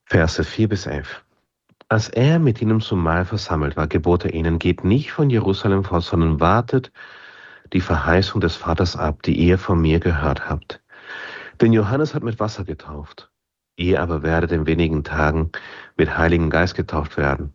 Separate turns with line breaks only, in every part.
Verse 4-11. Als er mit ihnen zum Mahl versammelt war, gebot er ihnen, geht nicht von Jerusalem fort, sondern wartet die Verheißung des Vaters ab, die ihr von mir gehört habt. Denn Johannes hat mit Wasser getauft. Ihr aber werdet in wenigen Tagen mit Heiligen Geist getauft werden.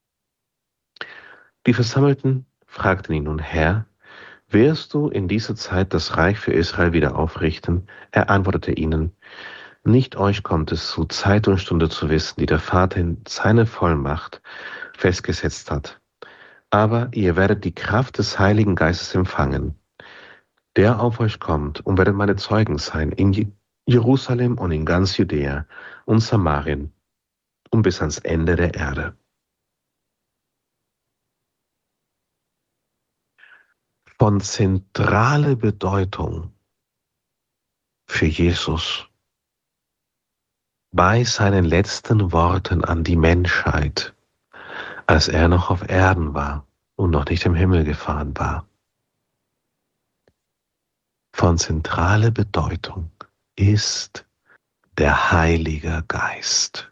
Die Versammelten fragten ihn nun, Herr, wirst du in dieser Zeit das Reich für Israel wieder aufrichten? Er antwortete ihnen, nicht euch kommt es zu, Zeit und Stunde zu wissen, die der Vater in seiner Vollmacht festgesetzt hat. Aber ihr werdet die Kraft des Heiligen Geistes empfangen, der auf euch kommt, und werdet meine Zeugen sein in Jerusalem und in ganz Judäa und Samarien und bis ans Ende der Erde. Von zentraler Bedeutung für Jesus bei seinen letzten Worten an die Menschheit, als er noch auf Erden war und noch nicht im Himmel gefahren war. Von zentraler Bedeutung ist der Heilige Geist.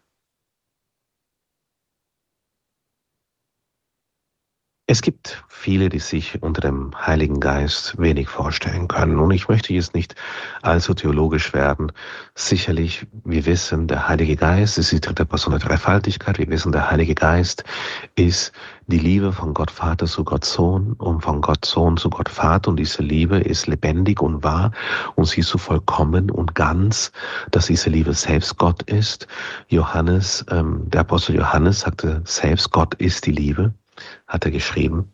Es gibt viele, die sich unter dem Heiligen Geist wenig vorstellen können. Und ich möchte jetzt nicht allzu theologisch werden. Sicherlich, wir wissen, der Heilige Geist ist die dritte Person der Dreifaltigkeit. Wir wissen, der Heilige Geist ist die Liebe von Gott Vater zu Gott Sohn und von Gott Sohn zu Gott Vater. Und diese Liebe ist lebendig und wahr und sie ist so vollkommen und ganz, dass diese Liebe selbst Gott ist. Johannes, der Apostel Johannes sagte selbst, Gott ist die Liebe. Hat er geschrieben.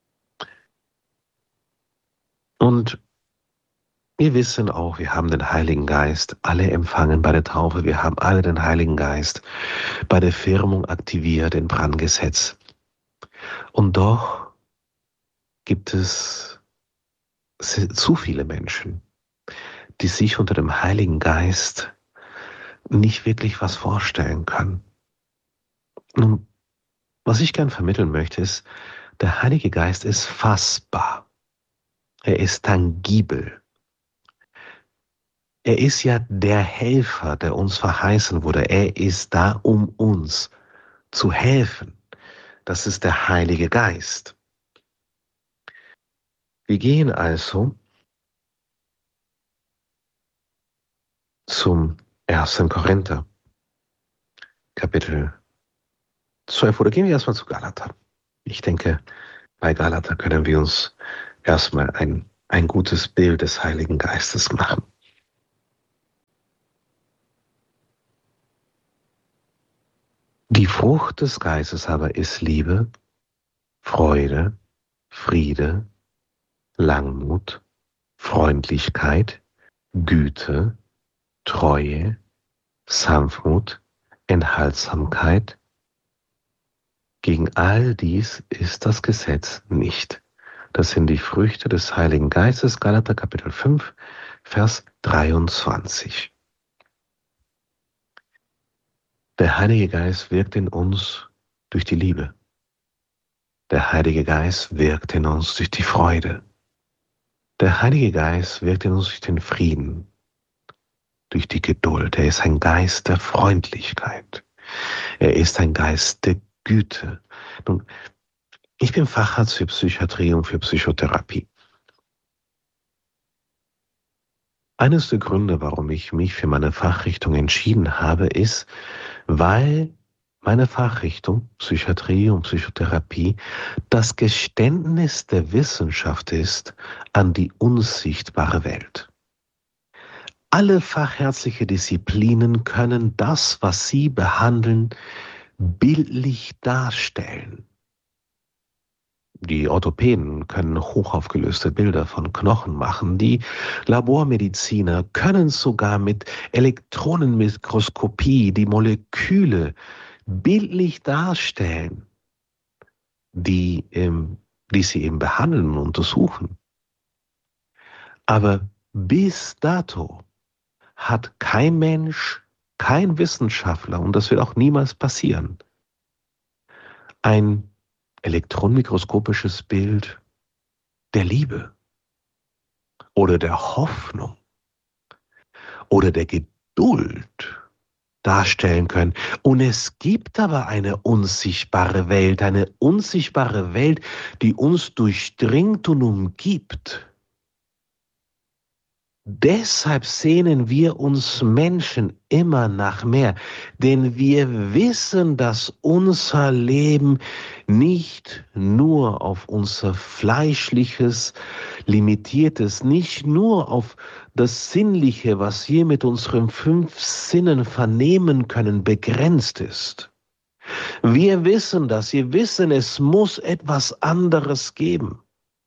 Und wir wissen auch, wir haben den Heiligen Geist alle empfangen bei der Taufe. Wir haben alle den Heiligen Geist bei der Firmung aktiviert, in Brand gesetzt. Und doch gibt es zu viele Menschen, die sich unter dem Heiligen Geist nicht wirklich was vorstellen können. Und was ich gern vermitteln möchte, ist, der Heilige Geist ist fassbar. Er ist tangibel. Er ist ja der Helfer, der uns verheißen wurde. Er ist da, um uns zu helfen. Das ist der Heilige Geist. Wir gehen also zum 1. Korinther, Kapitel 12. Oder gehen wir erstmal zu Galater. Ich denke, bei Galater können wir uns erstmal ein gutes Bild des Heiligen Geistes machen. Die Frucht des Geistes aber ist Liebe, Freude, Friede, Langmut, Freundlichkeit, Güte, Treue, Sanftmut, Enthaltsamkeit. Gegen all dies ist das Gesetz nicht. Das sind die Früchte des Heiligen Geistes, Galater Kapitel 5, Vers 23. Der Heilige Geist wirkt in uns durch die Liebe. Der Heilige Geist wirkt in uns durch die Freude. Der Heilige Geist wirkt in uns durch den Frieden, durch die Geduld. Er ist ein Geist der Freundlichkeit. Er ist ein Geist der Güte. Nun, ich bin Facharzt für Psychiatrie und für Psychotherapie. Eines der Gründe, warum ich mich für meine Fachrichtung entschieden habe, ist, weil meine Fachrichtung Psychiatrie und Psychotherapie das Geständnis der Wissenschaft ist an die unsichtbare Welt. Alle fachärztliche Disziplinen können das, was sie behandeln, bildlich darstellen. Die Orthopäden können hochaufgelöste Bilder von Knochen machen. Die Labormediziner können sogar mit Elektronenmikroskopie die Moleküle bildlich darstellen, die sie eben behandeln und untersuchen. Aber bis dato hat kein Mensch, kein Wissenschaftler, und das wird auch niemals passieren, ein elektronenmikroskopisches Bild der Liebe oder der Hoffnung oder der Geduld darstellen können. Und es gibt aber eine unsichtbare Welt, die uns durchdringt und umgibt. Deshalb sehnen wir uns Menschen immer nach mehr, denn wir wissen, dass unser Leben nicht nur auf unser fleischliches, limitiertes, nicht nur auf das Sinnliche, was wir mit unseren 5 Sinnen vernehmen können, begrenzt ist. Wir wissen, es muss etwas anderes geben.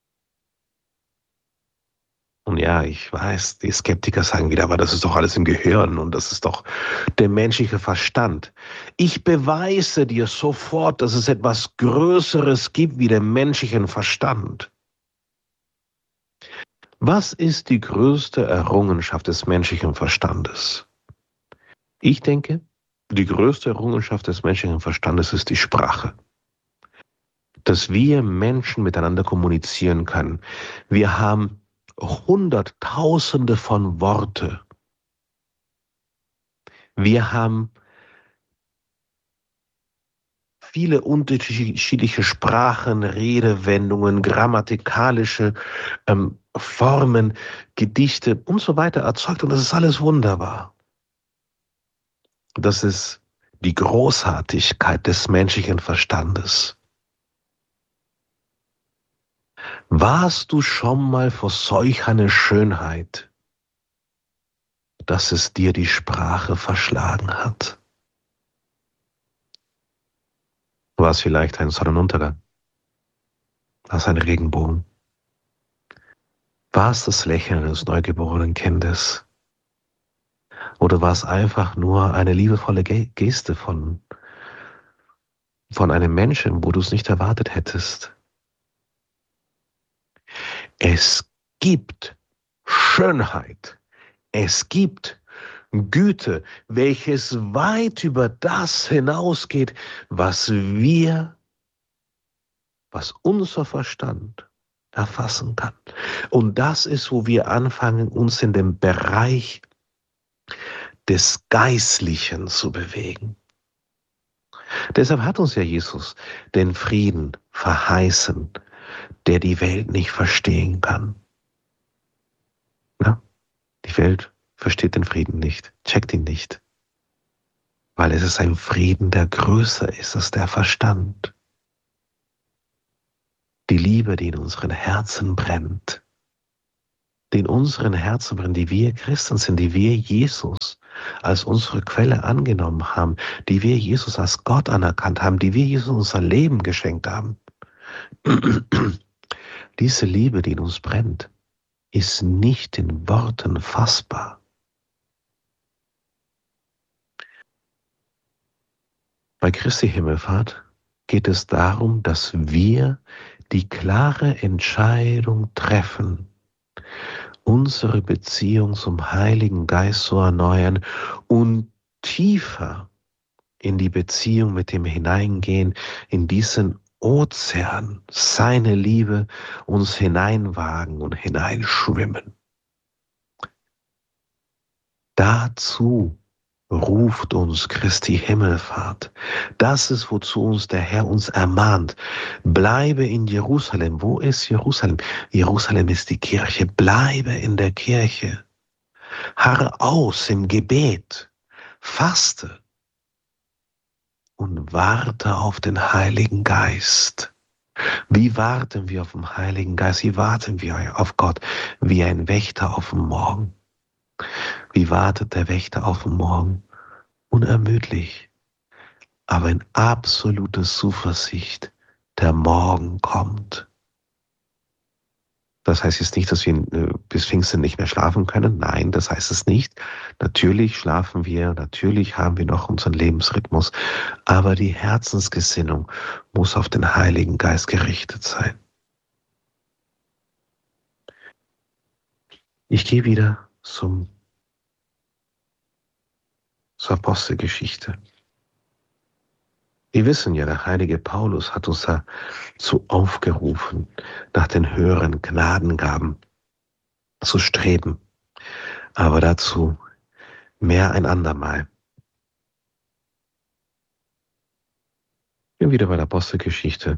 Und ja, ich weiß, die Skeptiker sagen wieder, aber das ist doch alles im Gehirn und das ist doch der menschliche Verstand. Ich beweise dir sofort, dass es etwas Größeres gibt wie den menschlichen Verstand. Was ist die größte Errungenschaft des menschlichen Verstandes? Ich denke, die größte Errungenschaft des menschlichen Verstandes ist die Sprache. Dass wir Menschen miteinander kommunizieren können. Wir haben Hunderttausende von Worte. Wir haben viele unterschiedliche Sprachen, Redewendungen, grammatikalische Formen, Gedichte und so weiter erzeugt. Und das ist alles wunderbar. Das ist die Großartigkeit des menschlichen Verstandes. Warst du schon mal vor solch einer Schönheit, dass es dir die Sprache verschlagen hat? War es vielleicht ein Sonnenuntergang? War es ein Regenbogen? War es das Lächeln eines neugeborenen Kindes? Oder war es einfach nur eine liebevolle Geste von einem Menschen, wo du es nicht erwartet hättest? Es gibt Schönheit. Es gibt Güte, welches weit über das hinausgeht, was unser Verstand erfassen kann. Und das ist, wo wir anfangen, uns in dem Bereich des Geistlichen zu bewegen. Deshalb hat uns ja Jesus den Frieden verheißen, der die Welt nicht verstehen kann. Ja? Die Welt versteht den Frieden nicht, checkt ihn nicht, weil es ist ein Frieden, der größer ist als der Verstand. Die Liebe, die in unseren Herzen brennt, die wir Christen sind, die wir Jesus als unsere Quelle angenommen haben, die wir Jesus als Gott anerkannt haben, die wir Jesus unser Leben geschenkt haben. Diese Liebe, die in uns brennt, ist nicht in Worten fassbar. Bei Christi Himmelfahrt geht es darum, dass wir die klare Entscheidung treffen, unsere Beziehung zum Heiligen Geist zu erneuern und tiefer in die Beziehung mit ihm hineingehen, in diesen Ozean, seine Liebe, uns hineinwagen und hineinschwimmen. Dazu ruft uns Christi Himmelfahrt. Das ist, wozu uns der Herr uns ermahnt. Bleibe in Jerusalem. Wo ist Jerusalem? Jerusalem ist die Kirche. Bleibe in der Kirche. Harre aus im Gebet. Faste. Und warte auf den Heiligen Geist. Wie warten wir auf den Heiligen Geist? Wie warten wir auf Gott? Wie ein Wächter auf den Morgen. Wie wartet der Wächter auf den Morgen? Unermüdlich, aber in absoluter Zuversicht, der Morgen kommt. Das heißt jetzt nicht, dass wir bis Pfingsten nicht mehr schlafen können. Nein, das heißt es nicht. Natürlich schlafen wir, natürlich haben wir noch unseren Lebensrhythmus, aber die Herzensgesinnung muss auf den Heiligen Geist gerichtet sein. Ich gehe wieder zur Apostelgeschichte. Wir wissen ja, der heilige Paulus hat uns dazu aufgerufen, nach den höheren Gnadengaben zu streben. Aber dazu mehr ein andermal. Bin wieder bei der Apostelgeschichte.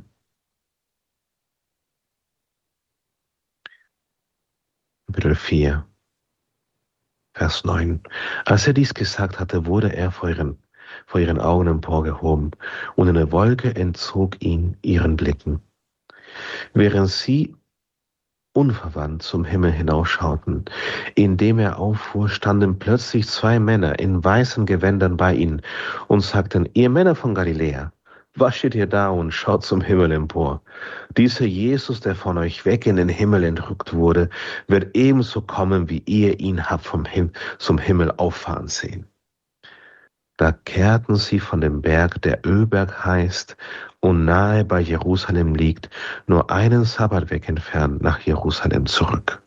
Kapitel 4, Vers 9. Als er dies gesagt hatte, wurde er vor ihren Augen emporgehoben, und eine Wolke entzog ihn ihren Blicken. Während sie unverwandt zum Himmel hinausschauten. Indem er auffuhr, standen plötzlich zwei Männer in weißen Gewändern bei ihnen und sagten: Ihr Männer von Galiläa, was steht ihr da und schaut zum Himmel empor? Dieser Jesus, der von euch weg in den Himmel entrückt wurde, wird ebenso kommen, wie ihr ihn habt zum Himmel auffahren sehen. Da kehrten sie von dem Berg, der Ölberg heißt und nahe bei Jerusalem liegt, nur einen Sabbatweg entfernt, nach Jerusalem zurück.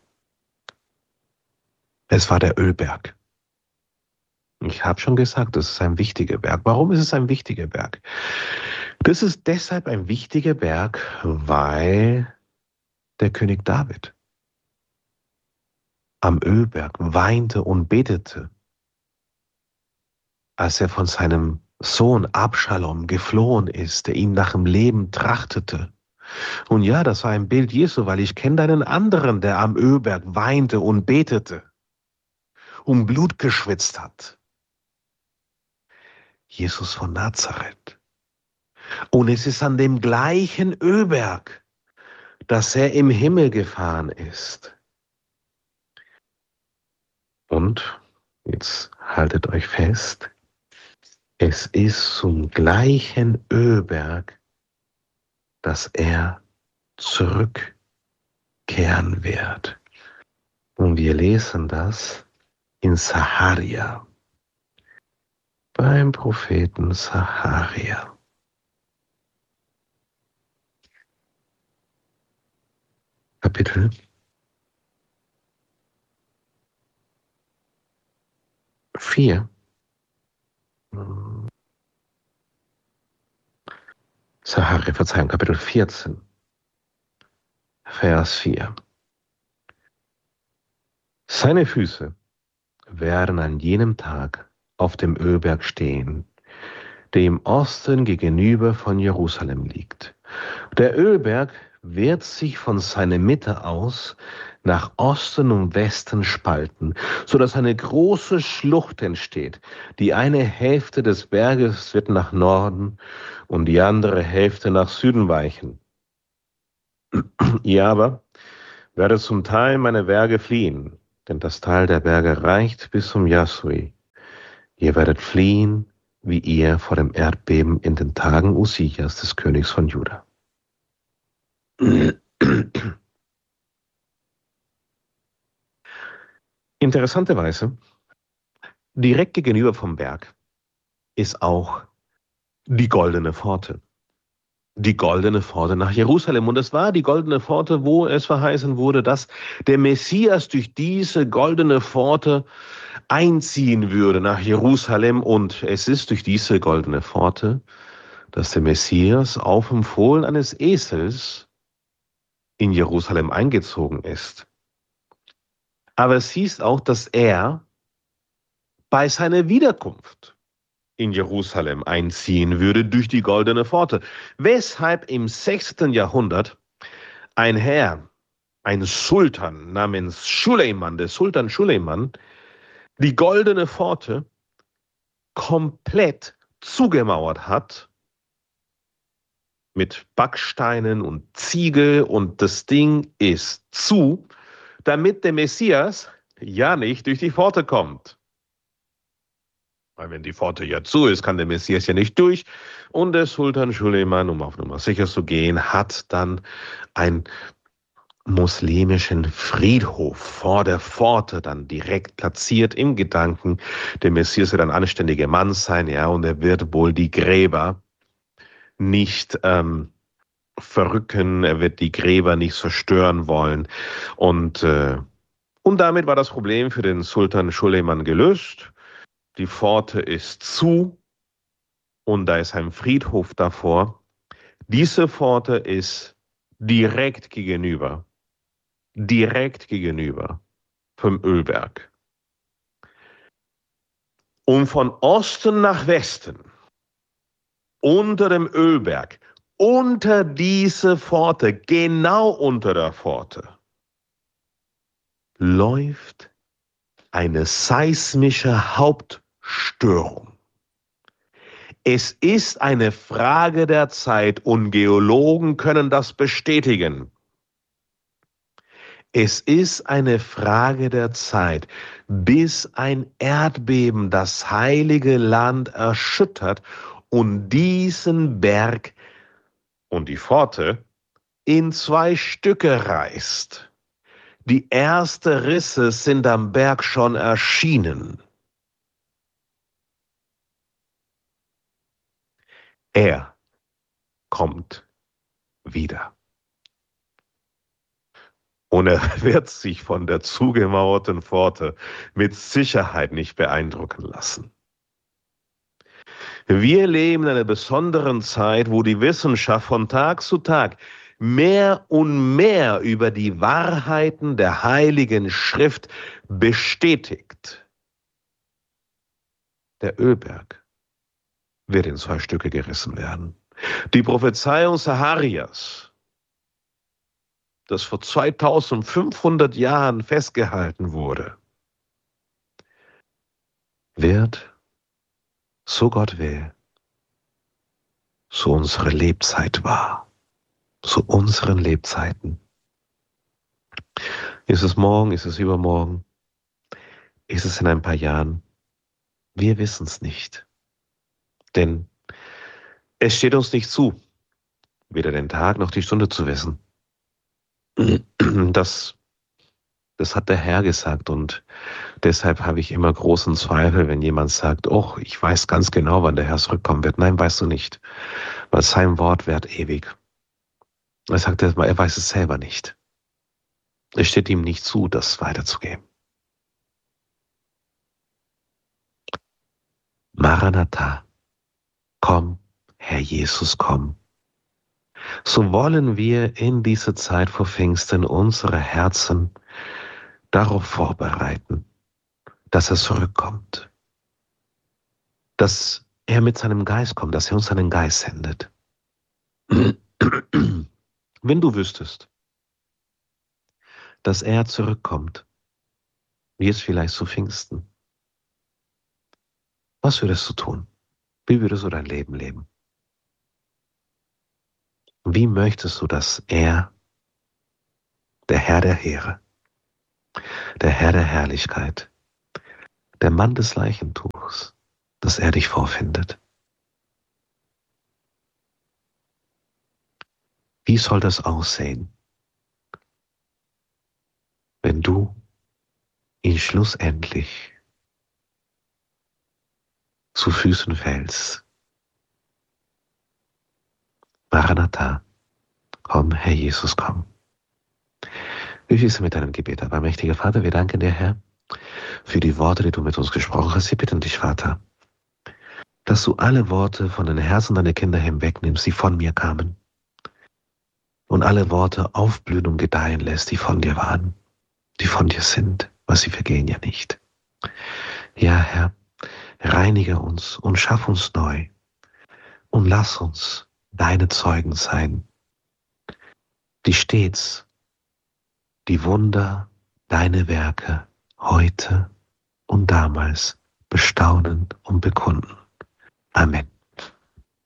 Es war der Ölberg. Ich habe schon gesagt, das ist ein wichtiger Berg. Warum ist es ein wichtiger Berg? Das ist deshalb ein wichtiger Berg, weil der König David am Ölberg weinte und betete, als er von seinem Sohn Abschalom geflohen ist, der ihm nach dem Leben trachtete. Und ja, das war ein Bild Jesu, weil ich kenne einen anderen, der am Ölberg weinte und betete und Blut geschwitzt hat. Jesus von Nazareth. Und es ist an dem gleichen Ölberg, dass er im Himmel gefahren ist. Und jetzt haltet euch fest, es ist zum gleichen Ölberg, dass er zurückkehren wird. Und wir lesen das in Sacharia, beim Propheten Sacharia. Kapitel 4. Sacharia, Verzeihung, Kapitel 14, Vers 4. Seine Füße werden an jenem Tag auf dem Ölberg stehen, der im Osten gegenüber von Jerusalem liegt. Der Ölberg wird sich von seiner Mitte aus nach Osten und Westen spalten, so dass eine große Schlucht entsteht. Die eine Hälfte des Berges wird nach Norden und die andere Hälfte nach Süden weichen. Ihr aber werdet zum Teil meine Berge fliehen, denn das Tal der Berge reicht bis zum Jasui. Ihr werdet fliehen, wie ihr vor dem Erdbeben in den Tagen Usias, des Königs von Juda. Interessanterweise, direkt gegenüber vom Berg ist auch die Goldene Pforte. Die Goldene Pforte nach Jerusalem. Und es war die Goldene Pforte, wo es verheißen wurde, dass der Messias durch diese Goldene Pforte einziehen würde nach Jerusalem. Und es ist durch diese Goldene Pforte, dass der Messias auf dem Fohlen eines Esels in Jerusalem eingezogen ist. Aber es hieß auch, dass er bei seiner Wiederkunft in Jerusalem einziehen würde durch die Goldene Pforte. Weshalb im 6. Jahrhundert ein Herr, ein Sultan namens Suleiman, der Sultan Suleiman, die Goldene Pforte komplett zugemauert hat mit Backsteinen und Ziegel und das Ding ist zu, damit der Messias ja nicht durch die Pforte kommt. Weil wenn die Pforte ja zu ist, kann der Messias ja nicht durch. Und der Sultan Suleiman, um auf Nummer sicher zu gehen, hat dann einen muslimischen Friedhof vor der Pforte dann direkt platziert im Gedanken, der Messias wird ein anständiger Mann sein, ja, und er wird wohl die Gräber nicht verrücken, er wird die Gräber nicht zerstören wollen. Und damit war das Problem für den Sultan Suleiman gelöst. Die Pforte ist zu und da ist ein Friedhof davor. Diese Pforte ist direkt gegenüber vom Ölberg. Und von Osten nach Westen unter dem Ölberg, unter diese Pforte, genau unter der Pforte, läuft eine seismische Hauptstörung. Es ist eine Frage der Zeit und Geologen können das bestätigen. Es ist eine Frage der Zeit, bis ein Erdbeben das heilige Land erschüttert und diesen Berg und die Pforte in 2 Stücke reißt. Die ersten Risse sind am Berg schon erschienen. Er kommt wieder. Und er wird sich von der zugemauerten Pforte mit Sicherheit nicht beeindrucken lassen. Wir leben in einer besonderen Zeit, wo die Wissenschaft von Tag zu Tag mehr und mehr über die Wahrheiten der Heiligen Schrift bestätigt. Der Ölberg wird in 2 Stücke gerissen werden. Die Prophezeiung Sacharias, das vor 2500 Jahren festgehalten wurde, wird, so Gott will, so unsere Lebzeit war, zu unseren Lebzeiten. Ist es morgen, ist es übermorgen, ist es in ein paar Jahren? Wir wissen es nicht. Denn es steht uns nicht zu, weder den Tag noch die Stunde zu wissen. Das hat der Herr gesagt und deshalb habe ich immer großen Zweifel, wenn jemand sagt, oh, ich weiß ganz genau, wann der Herr zurückkommen wird. Nein, weißt du nicht, weil sein Wort währt ewig. Er sagt, er weiß es selber nicht. Es steht ihm nicht zu, das weiterzugeben. Maranatha, komm, Herr Jesus, komm. So wollen wir in dieser Zeit vor Pfingsten unsere Herzen darauf vorbereiten, dass er zurückkommt, dass er mit seinem Geist kommt, dass er uns seinen Geist sendet. Wenn du wüsstest, dass er zurückkommt, wie es vielleicht zu Pfingsten, was würdest du tun? Wie würdest du dein Leben leben? Wie möchtest du, dass er, der Herr der Heere, der Herr der Herrlichkeit, der Mann des Leichentuchs, dass er dich vorfindet? Wie soll das aussehen, wenn du ihn schlussendlich zu Füßen fällst? Maranatha, komm, Herr Jesus, komm. Wir schließen mit einem Gebet ab. Mächtiger Vater, wir danken dir, Herr, für die Worte, die du mit uns gesprochen hast. Wir bitten dich, Vater, dass du alle Worte von den Herzen deiner Kinder hinwegnimmst, die von mir kamen, und alle Worte aufblühen und gedeihen lässt, die von dir waren, die von dir sind, weil sie vergehen ja nicht. Ja, Herr, reinige uns und schaff uns neu und lass uns deine Zeugen sein, die stets die Wunder, deine Werke heute und damals bestaunen und bekunden. Amen.